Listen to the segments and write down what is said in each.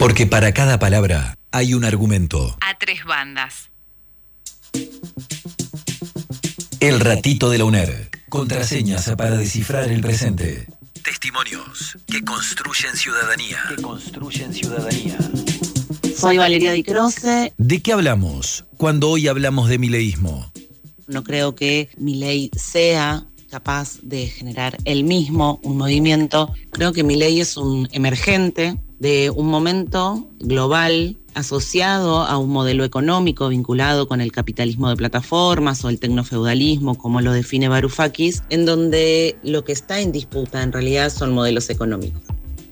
Porque para cada palabra hay un argumento. A tres bandas. El ratito de la UNER. Contraseñas para descifrar el presente. Testimonios que construyen ciudadanía. Soy Valeria Di Croce. ¿De qué hablamos cuando hoy hablamos de mileísmo? No creo que Milei sea capaz de generar él mismo un movimiento. Creo que Milei es un emergente de un momento global asociado a un modelo económico vinculado con el capitalismo de plataformas o el tecnofeudalismo, como lo define Varoufakis, en donde lo que está en disputa en realidad son modelos económicos.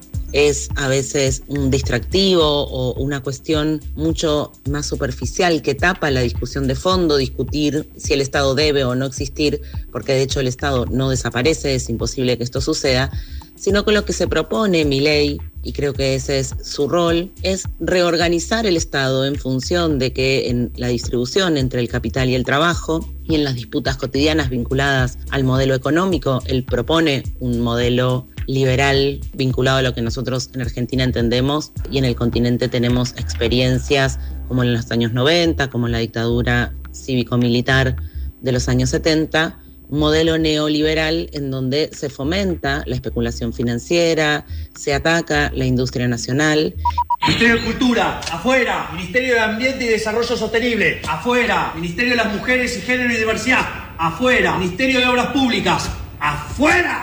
Es a veces un distractivo o una cuestión mucho más superficial que tapa la discusión de fondo, discutir si el Estado debe o no existir, porque de hecho el Estado no desaparece, es imposible que esto suceda, sino que lo que se propone Milei, y creo que ese es su rol, es reorganizar el Estado en función de que en la distribución entre el capital y el trabajo y en las disputas cotidianas vinculadas al modelo económico, él propone un modelo liberal vinculado a lo que nosotros en Argentina entendemos, y en el continente tenemos experiencias como en los años 90, como en la dictadura cívico-militar de los años 70, un modelo neoliberal en donde se fomenta la especulación financiera, se ataca la industria nacional. Ministerio de Cultura, afuera. Ministerio de Ambiente y Desarrollo Sostenible, afuera. Ministerio de las Mujeres y Género y Diversidad, afuera. Ministerio de Obras Públicas, afuera.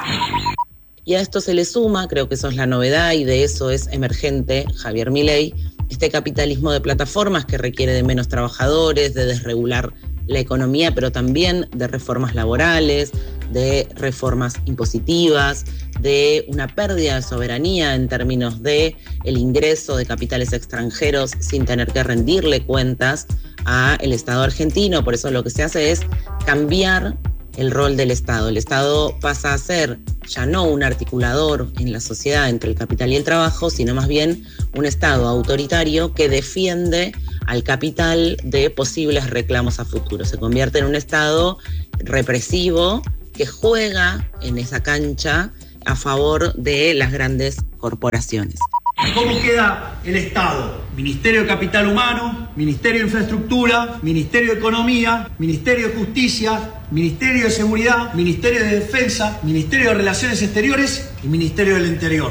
Y a esto se le suma, creo que eso es la novedad y de eso es emergente Javier Milei, este capitalismo de plataformas que requiere de menos trabajadores, de desregular la economía, pero también de reformas laborales, de reformas impositivas, de una pérdida de soberanía en términos de el ingreso de capitales extranjeros sin tener que rendirle cuentas al Estado argentino. Por eso lo que se hace es cambiar el rol del Estado. El Estado pasa a ser ya no un articulador en la sociedad entre el capital y el trabajo, sino más bien un Estado autoritario que defiende al capital de posibles reclamos a futuro. Se convierte en un Estado represivo que juega en esa cancha a favor de las grandes corporaciones. ¿Cómo queda el Estado? Ministerio de Capital Humano, Ministerio de Infraestructura, Ministerio de Economía, Ministerio de Justicia, Ministerio de Seguridad, Ministerio de Defensa, Ministerio de Relaciones Exteriores y Ministerio del Interior.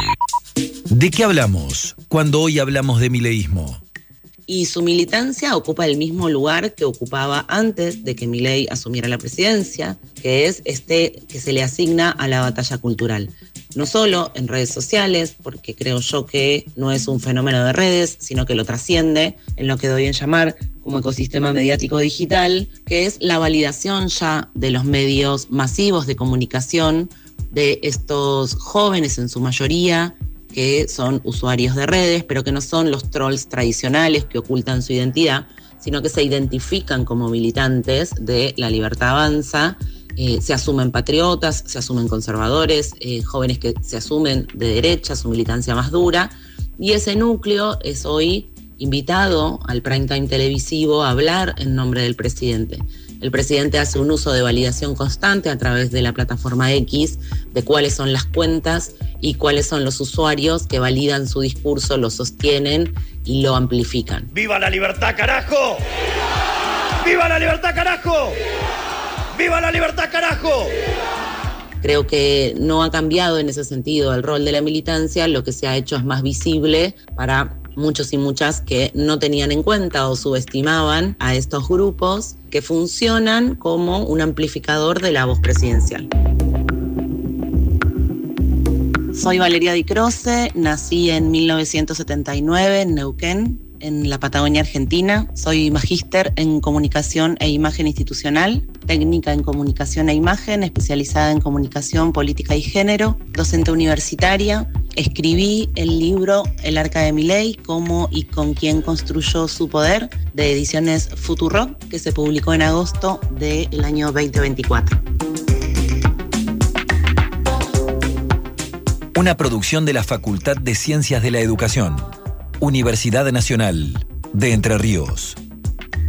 ¿De qué hablamos cuando hoy hablamos de mileísmo? Y su militancia ocupa el mismo lugar que ocupaba antes de que Milei asumiera la presidencia, que es que se le asigna a la batalla cultural. No solo en redes sociales, porque creo yo que no es un fenómeno de redes, sino que lo trasciende en lo que doy en llamar como ecosistema mediático digital, que es la validación ya de los medios masivos de comunicación de estos jóvenes en su mayoría, que son usuarios de redes, pero que no son los trolls tradicionales que ocultan su identidad, sino que se identifican como militantes de La Libertad Avanza, se asumen patriotas, se asumen conservadores, jóvenes que se asumen de derecha, su militancia más dura, y ese núcleo es hoy invitado al prime time televisivo a hablar en nombre del presidente. El presidente hace un uso de validación constante a través de la plataforma X de cuáles son las cuentas y cuáles son los usuarios que validan su discurso, lo sostienen y lo amplifican. ¡Viva la libertad, carajo! ¡Viva la libertad, carajo! ¡Viva la libertad, carajo! Creo que no ha cambiado en ese sentido el rol de la militancia, lo que se ha hecho es más visible para muchos y muchas que no tenían en cuenta o subestimaban a estos grupos que funcionan como un amplificador de la voz presidencial. Soy Valeria Di Croce, nací en 1979 en Neuquén, en la Patagonia Argentina. Soy magíster en Comunicación e Imagen Institucional, técnica en Comunicación e Imagen, especializada en Comunicación, Política y Género, docente universitaria. Escribí el libro El Arca de Milei, cómo y con quién construyó su poder, de Ediciones Futurock, que se publicó en agosto del año 2024. Una producción de la Facultad de Ciencias de la Educación, Universidad Nacional de Entre Ríos.